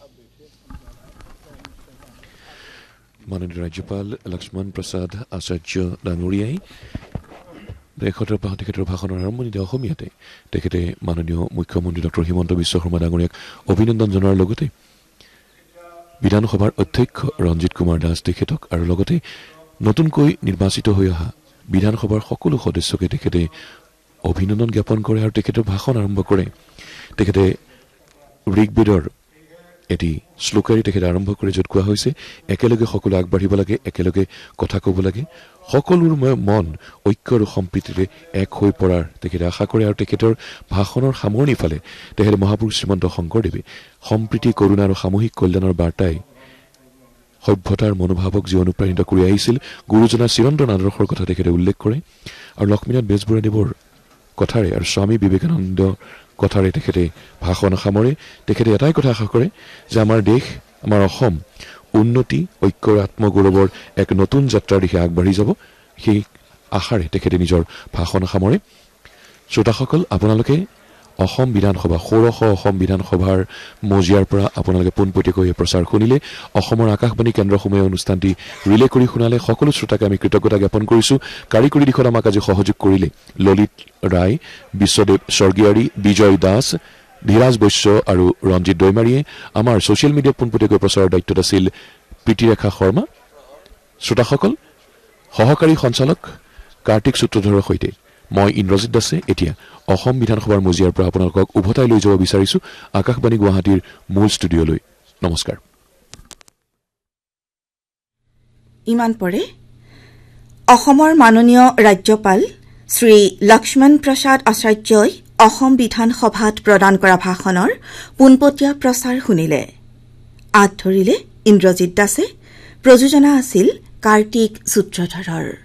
মাননীয় ৰাজ্যপাল লক্ষ্মণ প্ৰসাদ আচাৰ্য ডাঙৰীয়াই তেখেতৰ ভাষণৰ আৰম্ভণিতে অসমীয়াতে তেখেতে মাননীয় মুখ্যমন্ত্ৰী ডক্টৰ হিমন্ত বিশ্ব শৰ্মা ডাঙৰীয়াক অভিনন্দন জনোৱাৰ লগতে বিধানসভাৰ অধ্যক্ষ ৰঞ্জিত কুমাৰ দাস তেখেতক আৰু লগতে নতুনকৈ নিৰ্বাচিত হৈ অহা বিধানসভাৰ সকলো সদস্যকে তেখেতে অভিনন্দন জ্ঞাপন কৰে আৰু তেখেতৰ ভাষণ আৰম্ভ কৰে। তেখেতে ঋগ্বেদৰ এটি শ্লোকেৰে তেখেতে আৰম্ভ কৰি য'ত কোৱা হৈছে একেলগে সকলো আগবাঢ়িব লাগে, একেলগে কথা ক'ব লাগে, সকলোৰ মন ঐক্য আৰু সম্প্ৰীতিৰে এক হৈ পৰাৰ তেখেতে আশা কৰে। আৰু তেখেতৰ ভাষণৰ সামৰণি ফালে তেখেতে মহাপুৰুষ শ্ৰীমন্ত শংকৰদেৱে সম্প্ৰীতি, কৰোণা আৰু সামূহিক কল্যাণৰ বাৰ্তাই সভ্যতাৰ মনোভাৱক যি অনুপ্ৰাণিত কৰি আহিছিল, গুৰুজনাৰ চিৰন্তন আদৰ্শৰ কথা তেখেতে উল্লেখ কৰে। আৰু লক্ষ্মীনাথ বেজবৰুৱাদেৱৰ কথাৰে আৰু স্বামী বিবেকানন্দ কথাৰে তেখেতে ভাষণ সামৰে। তেখেতে এটাই কথা আশা কৰে যে আমাৰ দেশ, আমাৰ অসম উন্নতি, ঐক্যৰ আত্মগৌৰৱৰ এক নতুন যাত্ৰাৰ দিশে আগবাঢ়ি যাব। সেই আশাৰে তেখেতে নিজৰ ভাষণ সামৰে। শ্ৰোতাসকল, আপোনালোকে অসম বিধানসভা, ষোড়শ অসম বিধানসভাৰ মজিয়াৰ পৰা আপোনালোকে পোনপটীয়াকৈ প্ৰচাৰ শুনিলে। অসমৰ আকাশবাণী কেন্দ্ৰসমূহে অনুষ্ঠানটি ৰিলে কৰি শুনালে। সকলো শ্ৰোতাকে আমি কৃতজ্ঞতা জ্ঞাপন কৰিছোঁ। কাৰিকৰী দিশত আমাক আজি সহযোগ কৰিলে ললিত ৰায়, বিশ্বদেৱ স্বৰ্গীয়াৰী, বিজয় দাস, ধীৰাজ বৈশ্য আৰু ৰঞ্জিত দৈমাৰীয়ে। আমাৰ ছ'চিয়েল মিডিয়াত পোনপটীয়াকৈ প্ৰচাৰৰ দায়িত্বত আছিল প্ৰীতিৰেখা শৰ্মা। শ্ৰোতাসকল, সহকাৰী সঞ্চালক কাৰ্তিক সূত্ৰধৰৰ সৈতে মই ইন্দ্ৰজিৎ দাসে এতিয়া অসম বিধানসভাৰ মজিয়াৰ পৰা আপোনালোকক উভতাই লৈ যাব বিচাৰিছোঁ আকাশবাণী গুৱাহাটীৰ মূল ষ্টুডিঅ'লৈ। নমস্কাৰ। ইমান পৰে অসমৰ মাননীয় ৰাজ্যপাল শ্ৰী লক্ষ্মণ প্ৰসাদ আচাৰ্যই অসম বিধানসভাত প্ৰদান কৰা ভাষণৰ পোনপটীয়া প্ৰচাৰ শুনিলে। আঁত ধৰিলে ইন্দ্ৰজিৎ দাসে। প্ৰযোজনা আছিল কাৰ্তিক সূত্ৰধৰৰ।